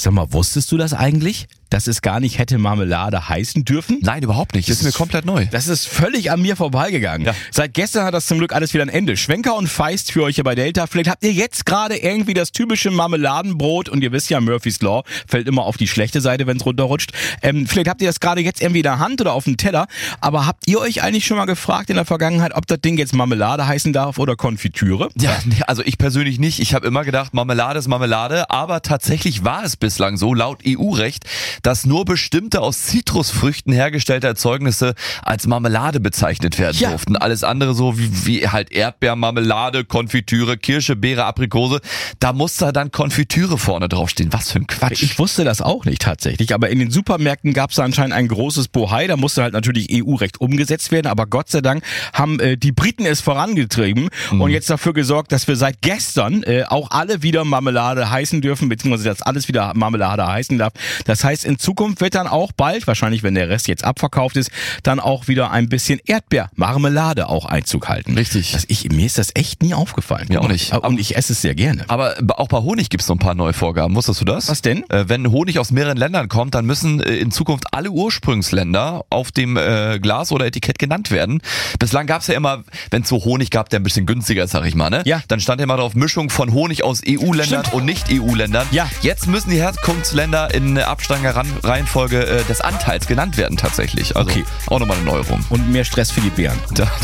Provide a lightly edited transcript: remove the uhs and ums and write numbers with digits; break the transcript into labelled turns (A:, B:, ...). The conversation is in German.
A: Sag mal, wusstest du das eigentlich? Dass es gar nicht hätte Marmelade heißen dürfen?
B: Nein, überhaupt nicht. Das ist mir komplett neu.
A: Das ist völlig an mir vorbeigegangen.
B: Ja.
A: Seit gestern hat das zum Glück alles wieder ein Ende. Schwenker und Feist für euch hier bei Delta. Vielleicht habt ihr jetzt gerade irgendwie das typische Marmeladenbrot und ihr wisst ja, Murphy's Law fällt immer auf die schlechte Seite, wenn es runterrutscht. Vielleicht habt ihr das gerade jetzt irgendwie in der Hand oder auf dem Teller. Aber habt ihr euch eigentlich schon mal gefragt in der Vergangenheit, ob das Ding jetzt Marmelade heißen darf oder Konfitüre?
B: Ja, also ich persönlich nicht. Ich habe immer gedacht, Marmelade ist Marmelade. Aber tatsächlich war es bislang so, laut EU-Recht, dass nur bestimmte aus Zitrusfrüchten hergestellte Erzeugnisse als Marmelade bezeichnet werden durften. Alles andere so wie halt Erdbeermarmelade, Konfitüre, Kirsche, Beere, Aprikose. Da musste dann Konfitüre vorne draufstehen. Was für ein Quatsch.
A: Ich wusste das auch nicht tatsächlich, aber in den Supermärkten gab es da anscheinend ein großes Bohai. Da musste halt natürlich EU-Recht umgesetzt werden, aber Gott sei Dank haben die Briten es vorangetrieben und jetzt dafür gesorgt, dass wir seit gestern auch alle wieder Marmelade heißen dürfen, beziehungsweise dass alles wieder Marmelade heißen darf. Das heißt, in Zukunft wird dann auch bald, wahrscheinlich wenn der Rest jetzt abverkauft ist, dann auch wieder ein bisschen Erdbeermarmelade auch Einzug halten.
B: Richtig.
A: Mir ist das echt nie aufgefallen.
B: Mir auch nicht.
A: Und ich esse es sehr gerne.
B: Aber auch bei Honig gibt es so ein paar neue Vorgaben. Wusstest du das?
A: Was denn?
B: Wenn Honig aus mehreren Ländern kommt, dann müssen in Zukunft alle Ursprungsländer auf dem Glas oder Etikett genannt werden. Bislang gab es ja immer, wenn es so Honig gab, der ein bisschen günstiger ist, sag ich mal, ne?
A: Ja.
B: Dann stand ja immer drauf Mischung von Honig aus EU-Ländern und Nicht-EU-Ländern.
A: Ja.
B: Jetzt müssen die Herkunftsländer in absteigender Reihenfolge des Anteils genannt werden tatsächlich. Also
A: Okay.
B: auch nochmal eine Neuerung.
A: Und mehr Stress für die Beeren.